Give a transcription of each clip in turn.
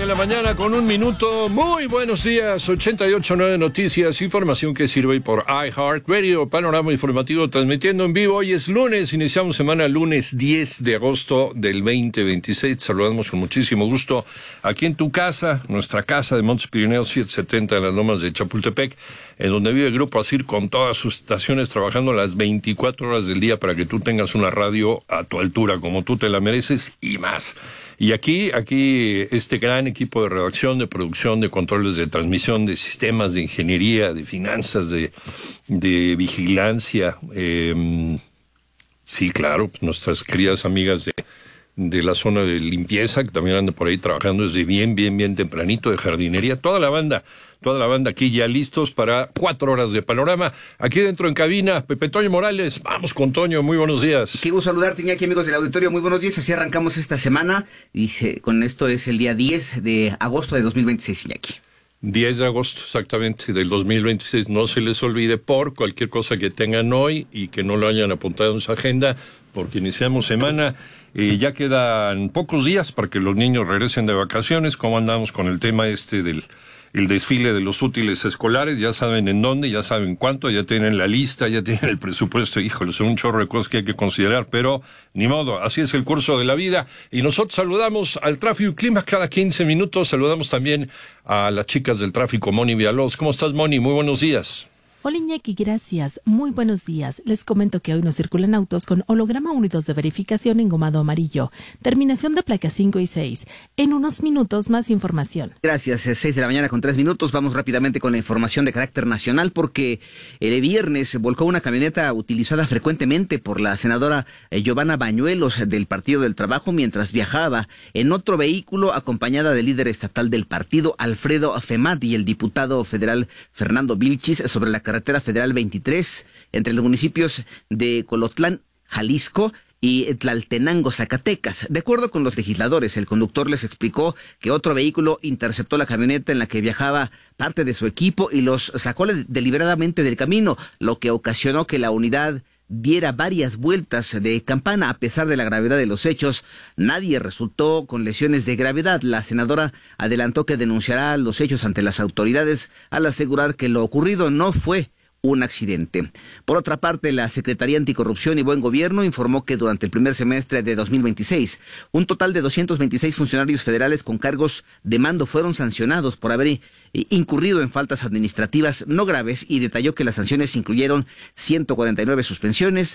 de la mañana con 1 minuto. Muy buenos días, 88.9 Noticias, información que sirve por iHeartRadio, panorama informativo transmitiendo en vivo. Hoy es lunes, iniciamos semana lunes 10 de agosto del 2026. Te saludamos con muchísimo gusto aquí en tu casa, nuestra casa de Montes Pirineos 770 en las Lomas de Chapultepec, en donde vive el Grupo ASIR con todas sus estaciones trabajando las 24 horas del día para que tú tengas una radio a tu altura, como tú te la mereces y más. Y aquí este gran equipo de redacción, de producción, de controles de transmisión, de sistemas, de ingeniería, de finanzas, de vigilancia, sí, claro, pues nuestras queridas amigas de la zona de limpieza, que también andan por ahí trabajando desde bien tempranito, de jardinería, toda la banda aquí ya listos para 4 horas de panorama. Aquí dentro en cabina, Pepe Toño Morales. Vamos con Toño, muy buenos días. Qué gusto saludarte, Iñaki, amigos del auditorio, muy buenos días. Así arrancamos esta semana, con esto es el día 10 de agosto de 2026, Iñaki. 10 de agosto, exactamente, del 2026. No se les olvide por cualquier cosa que tengan hoy y que no lo hayan apuntado en su agenda, porque iniciamos semana. Ya quedan pocos días para que los niños regresen de vacaciones. ¿Cómo andamos con el tema del desfile de los útiles escolares? Ya saben en dónde, ya saben cuánto, ya tienen la lista, ya tienen el presupuesto. Híjole, son un chorro de cosas que hay que considerar, pero ni modo, así es el curso de la vida. Y nosotros saludamos al tráfico y clima cada 15 minutos. Saludamos también a las chicas del tráfico, Moni Villalobos. ¿Cómo estás, Moni? Muy buenos días. Hola Iñaki, gracias. Muy buenos días. Les comento que hoy no circulan autos con holograma unidos de verificación engomado amarillo. Terminación de placas 5 y 6. En unos minutos más información. Gracias, 6 de la mañana con 3 minutos. Vamos rápidamente con la información de carácter nacional porque el viernes volcó una camioneta utilizada frecuentemente por la senadora Giovanna Bañuelos del Partido del Trabajo mientras viajaba en otro vehículo acompañada del líder estatal del partido, Alfredo Femat, y el diputado federal Fernando Vilchis sobre la carretera federal 23 entre los municipios de Colotlán, Jalisco, y Tlaltenango, Zacatecas. De acuerdo con los legisladores, el conductor les explicó que otro vehículo interceptó la camioneta en la que viajaba parte de su equipo y los sacó deliberadamente del camino, lo que ocasionó que la unidad diera varias vueltas de campana. A pesar de la gravedad de los hechos, nadie resultó con lesiones de gravedad. La senadora adelantó que denunciará los hechos ante las autoridades al asegurar que lo ocurrido no fue un accidente. Por otra parte, la Secretaría Anticorrupción y Buen Gobierno informó que durante el primer semestre de 2026, un total de 226 funcionarios federales con cargos de mando fueron sancionados por haber incurrido en faltas administrativas no graves y detalló que las sanciones incluyeron 149 suspensiones,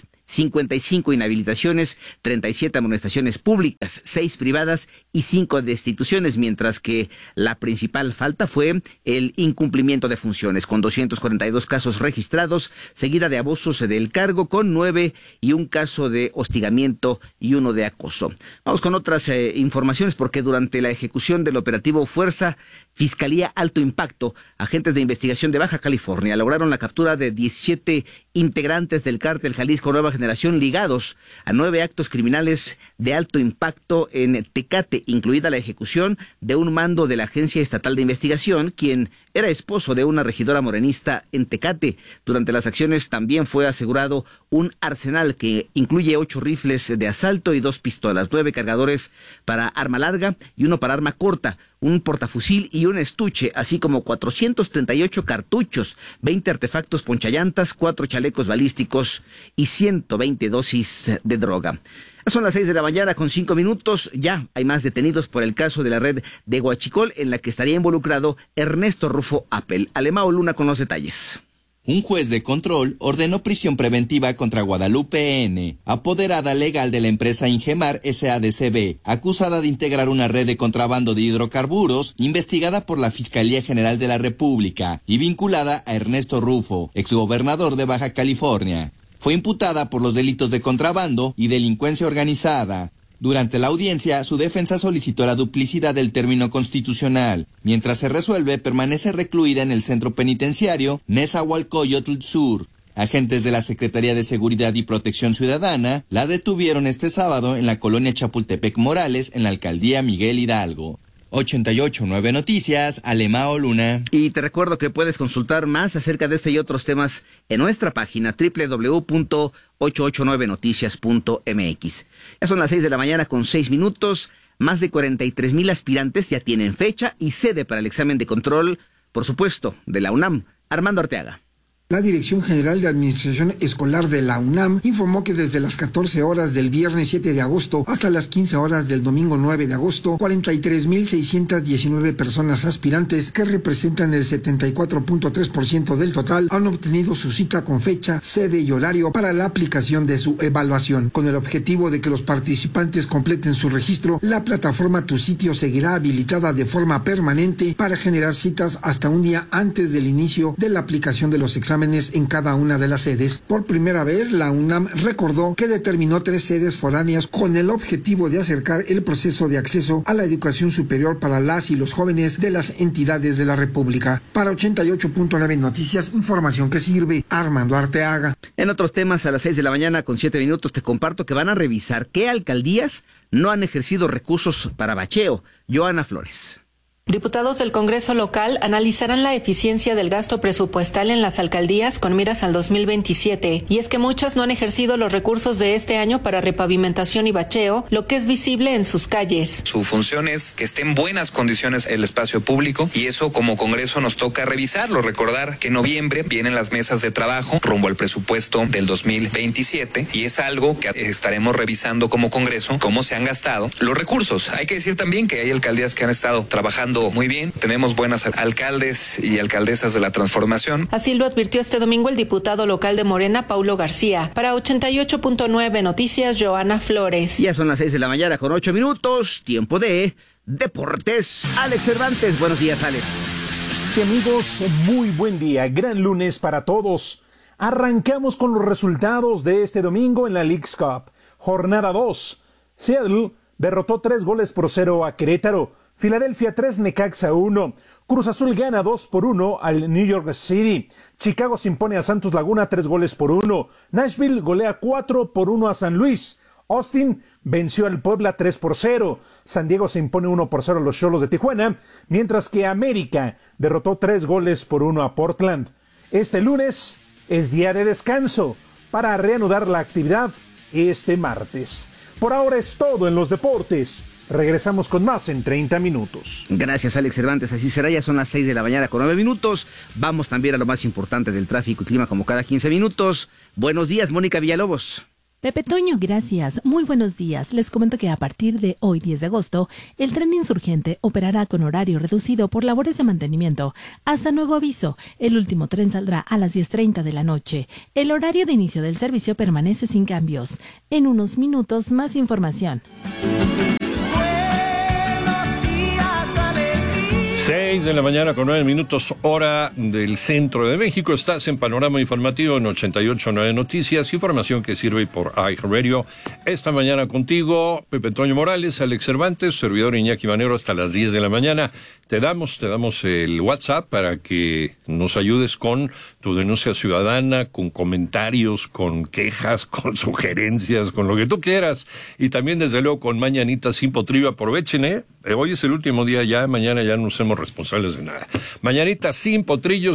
55 inhabilitaciones, 37 amonestaciones públicas, 6 privadas y 5 destituciones, mientras que la principal falta fue el incumplimiento de funciones, con 242 casos registrados, seguida de abusos del cargo con 9 y un caso de hostigamiento y 1 de acoso. Vamos con otras informaciones porque durante la ejecución del operativo Fuerza Fiscalía Alto Impacto, agentes de investigación de Baja California lograron la captura de 17 integrantes del cártel Jalisco Nueva Generación ligados a 9 actos criminales de alto impacto en Tecate, incluida la ejecución de un mando de la Agencia Estatal de Investigación, quien era esposo de una regidora morenista en Tecate. Durante las acciones también fue asegurado un arsenal que incluye 8 rifles de asalto y 2 pistolas, 9 cargadores para arma larga y 1 para arma corta, un portafusil y un estuche, así como 438 cartuchos, 20 artefactos ponchallantas, 4 chalecos balísticos y 120 dosis de droga. Son las 6 de la mañana con 5 minutos. Ya hay más detenidos por el caso de la red de Huachicol en la que estaría involucrado Ernesto Rufo Appel. Alemao Luna con los detalles. Un juez de control ordenó prisión preventiva contra Guadalupe N., apoderada legal de la empresa Ingemar SADCB, acusada de integrar una red de contrabando de hidrocarburos, investigada por la Fiscalía General de la República y vinculada a Ernesto Rufo, exgobernador de Baja California. Fue imputada por los delitos de contrabando y delincuencia organizada. Durante la audiencia, su defensa solicitó la duplicidad del término constitucional. Mientras se resuelve, permanece recluida en el centro penitenciario Nezahualcóyotl Sur. Agentes de la Secretaría de Seguridad y Protección Ciudadana la detuvieron este sábado en la colonia Chapultepec Morales, en la alcaldía Miguel Hidalgo. 88.9 Noticias, Alemao Luna. Y te recuerdo que puedes consultar más acerca de este y otros temas en nuestra página www.889noticias.mx. Ya son las 6 de la mañana con 6 minutos. Más de 43,000 aspirantes ya tienen fecha y sede para el examen de control, por supuesto, de la UNAM. Armando Arteaga. La Dirección General de Administración Escolar de la UNAM informó que desde las 14 horas del viernes 7 de agosto hasta las 15 horas del domingo 9 de agosto, 43,619 personas aspirantes, que representan el 74.3% del total, han obtenido su cita con fecha, sede y horario para la aplicación de su evaluación. Con el objetivo de que los participantes completen su registro, la plataforma Tu Sitio seguirá habilitada de forma permanente para generar citas hasta un día antes del inicio de la aplicación de los exámenes en cada una de las sedes. Por primera vez, la UNAM recordó que determinó 3 sedes foráneas con el objetivo de acercar el proceso de acceso a la educación superior para las y los jóvenes de las entidades de la República. Para 88.9 Noticias, información que sirve. Armando Arteaga. En otros temas, a las 6 de la mañana con 7 minutos te comparto que van a revisar qué alcaldías no han ejercido recursos para bacheo. Joana Flores. Diputados del Congreso local analizarán la eficiencia del gasto presupuestal en las alcaldías con miras al 2027, y es que muchas no han ejercido los recursos de este año para repavimentación y bacheo, lo que es visible en sus calles. Su función es que esté en buenas condiciones el espacio público, y eso como Congreso nos toca revisarlo. Recordar que en noviembre vienen las mesas de trabajo rumbo al presupuesto del 2027, y es algo que estaremos revisando como Congreso, cómo se han gastado los recursos. Hay que decir también que hay alcaldías que han estado trabajando muy bien, tenemos buenas alcaldes y alcaldesas de la transformación. Así lo advirtió este domingo el diputado local de Morena, Paulo García. Para 88.9 Noticias, Joana Flores. Ya son las 6 de la mañana con 8 minutos, tiempo de deportes. Alex Cervantes, buenos días, Alex. Sí, amigos, muy buen día, gran lunes para todos. Arrancamos con los resultados de este domingo en la Leagues Cup. Jornada 2, Seattle derrotó 3-0 a Querétaro. Filadelfia 3, Necaxa 1. Cruz Azul gana 2-1 al New York City. Chicago se impone a Santos Laguna 3-1. Nashville golea 4-1 a San Luis. Austin venció al Puebla 3-0. San Diego se impone 1-0 a los Xolos de Tijuana, mientras que América derrotó 3-1 a Portland. Este lunes es día de descanso para reanudar la actividad este martes. Por ahora es todo en los deportes. Regresamos con más en 30 minutos. Gracias, Alex Cervantes. Así será, ya son las 6 de la mañana con 9 minutos. Vamos también a lo más importante del tráfico y clima como cada 15 minutos. Buenos días, Mónica Villalobos. Pepe Toño, gracias. Muy buenos días. Les comento que a partir de hoy, 10 de agosto, el tren insurgente operará con horario reducido por labores de mantenimiento. Hasta nuevo aviso, el último tren saldrá a las 10:30 de la noche. El horario de inicio del servicio permanece sin cambios. En unos minutos, más información. 6 de la mañana con 9 minutos, hora del centro de México. Estás en Panorama Informativo en 88.9 Noticias, información que sirve por iHeartRadio. Esta mañana contigo, Pepe Toño Morales, Alex Cervantes, servidor Iñaki Manero, hasta las 10 de la mañana. Te damos el WhatsApp para que nos ayudes con tu denuncia ciudadana, con comentarios, con quejas, con sugerencias, con lo que tú quieras. Y también, desde luego, con Mañanita sin potrillo. Aprovechen, hoy es el último día ya, mañana ya no somos responsables de nada. Mañanita sin potrillo,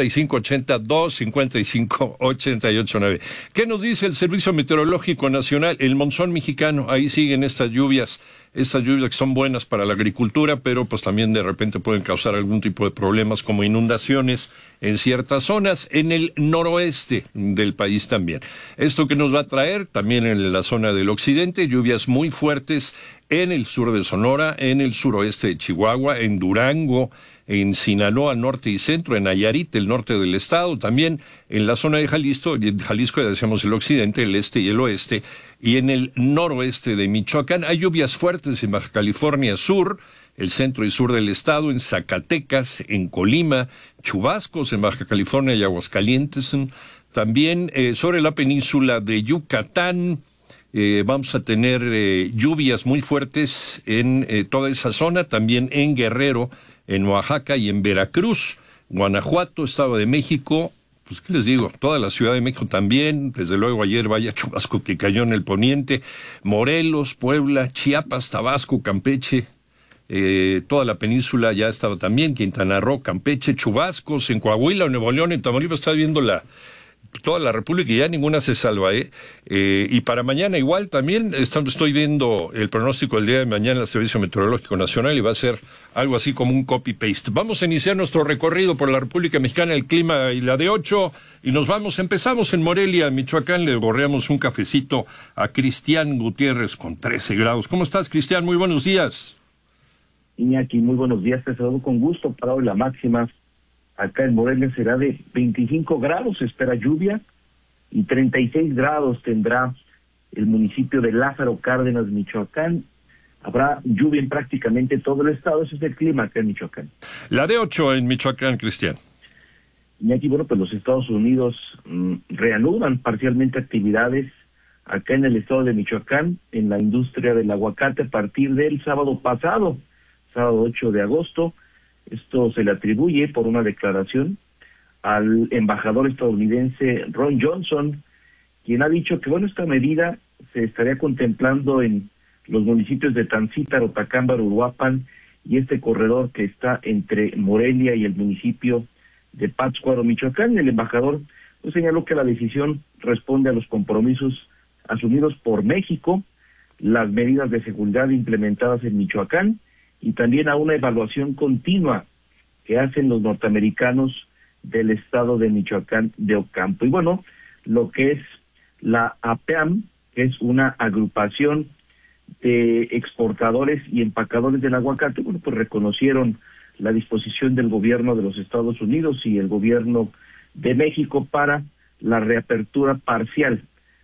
5580-255-889. ¿Qué nos dice el Servicio Meteorológico Nacional? El monzón mexicano, ahí siguen estas lluvias que son buenas para la agricultura, pero pues también de repente pueden causar algún tipo de problemas como inundaciones en ciertas zonas, en el noroeste del país también. Esto que nos va a traer también en la zona del occidente, lluvias muy fuertes en el sur de Sonora, en el suroeste de Chihuahua, en Durango, en Sinaloa, norte y centro, en Nayarit, el norte del estado, también en la zona de Jalisco, ya decíamos el occidente, el este y el oeste, y en el noroeste de Michoacán. Hay lluvias fuertes en Baja California Sur, el centro y sur del estado, en Zacatecas, en Colima, chubascos en Baja California y Aguascalientes, también sobre la península de Yucatán. Vamos a tener lluvias muy fuertes en toda esa zona, también en Guerrero, en Oaxaca y en Veracruz, Guanajuato, Estado de México. Pues, ¿qué les digo? Toda la Ciudad de México también, desde luego ayer vaya chubasco que cayó en el poniente, Morelos, Puebla, Chiapas, Tabasco, Campeche, toda la península ya estaba también, Quintana Roo, Campeche, chubascos en Coahuila, Nuevo León, en Tamaulipas. Estaba viendo toda la República y ya ninguna se salva, y para mañana igual también estoy viendo el pronóstico del día de mañana del Servicio Meteorológico Nacional y va a ser algo así como un copy-paste. Vamos a iniciar nuestro recorrido por la República Mexicana, el clima y la de 8, y empezamos en Morelia, Michoacán, le borreamos un cafecito a Cristian Gutiérrez con 13 grados. ¿Cómo estás, Cristian? Muy buenos días. Iñaki, muy buenos días, te saludo con gusto. Para hoy la máxima acá en Morelia será de 25 grados, se espera lluvia, y 36 grados tendrá el municipio de Lázaro Cárdenas, Michoacán. Habrá lluvia en prácticamente todo el estado, ese es el clima acá en Michoacán. La de 8 en Michoacán, Cristian. Iñaki, bueno, pues los Estados Unidos reanudan parcialmente actividades acá en el estado de Michoacán, en la industria del aguacate, a partir del sábado pasado, sábado 8 de agosto. Esto se le atribuye por una declaración al embajador estadounidense Ron Johnson, quien ha dicho que, bueno, esta medida se estaría contemplando en los municipios de Tancítaro, Tacámbaro, Uruapan y este corredor que está entre Morelia y el municipio de Pátzcuaro, Michoacán. El embajador pues señaló que la decisión responde a los compromisos asumidos por México, las medidas de seguridad implementadas en Michoacán y también a una evaluación continua que hacen los norteamericanos del estado de Michoacán de Ocampo. Y bueno, lo que es la APAM, que es una agrupación de exportadores y empacadores del aguacate, bueno, pues reconocieron la disposición del gobierno de los Estados Unidos y el gobierno de México para la reapertura parcial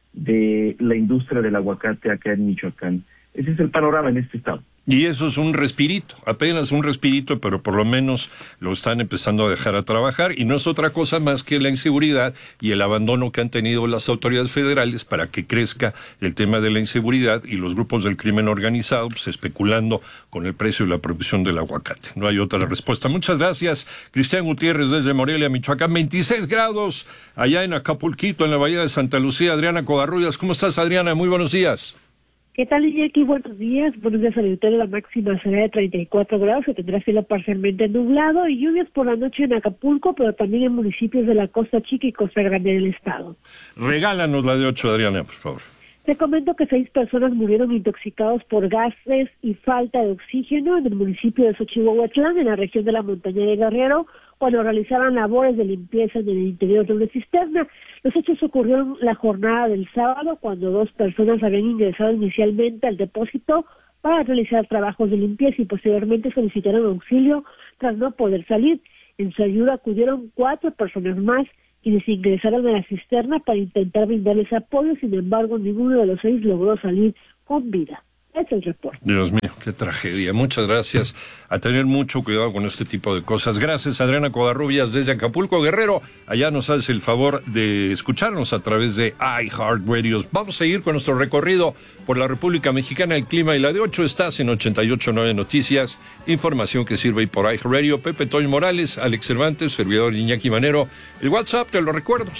de la industria del aguacate acá en Michoacán. Ese es el panorama en este estado. Y eso es un respirito, apenas un respirito, pero por lo menos lo están empezando a dejar a trabajar, y no es otra cosa más que la inseguridad y el abandono que han tenido las autoridades federales para que crezca el tema de la inseguridad y los grupos del crimen organizado, pues especulando con el precio y la producción del aguacate. No hay otra respuesta. Muchas gracias, Cristian Gutiérrez desde Morelia, Michoacán. 26 grados allá en Acapulquito, en la bahía de Santa Lucía. Adriana Covarrubias, ¿cómo estás, Adriana? Muy buenos días. ¿Qué tal, Iñaki? Buenos días al auditorio. La máxima será de 34 grados, se tendrá cielo parcialmente nublado y lluvias por la noche en Acapulco, pero también en municipios de la Costa Chica y Costa Grande del estado. Regálanos la de 8, Adriana, por favor. Te comento que 6 personas murieron intoxicados por gases y falta de oxígeno en el municipio de Xochihuahuatlán, en la región de la montaña de Guerrero, cuando realizaban labores de limpieza en el interior de una cisterna. Los hechos ocurrieron la jornada del sábado, cuando 2 personas habían ingresado inicialmente al depósito para realizar trabajos de limpieza y posteriormente solicitaron auxilio tras no poder salir. En su ayuda acudieron 4 personas más, quienes ingresaron a la cisterna para intentar brindarles apoyo. Sin embargo, ninguno de los 6 logró salir con vida. Es el reporte. Dios mío, qué tragedia. Muchas gracias. A tener mucho cuidado con este tipo de cosas. Gracias, Adriana Covarrubias, desde Acapulco, Guerrero. Allá nos haces el favor de escucharnos a través de iHeartRadio. Vamos a seguir con nuestro recorrido por la República Mexicana, el clima y la de 8. Estás en 88.9 Noticias, información que sirve por iHeartRadio. Pepe Toño Morales, Alex Cervantes, servidor Iñaki Manero. El WhatsApp, te lo recuerdo,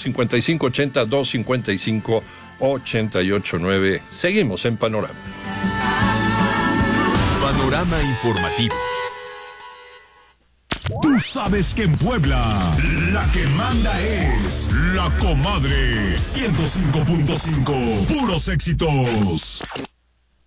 5580-255-889. Seguimos en Panorama. Panorama informativo. Tú sabes que en Puebla la que manda es La Comadre 105.5. Puros éxitos.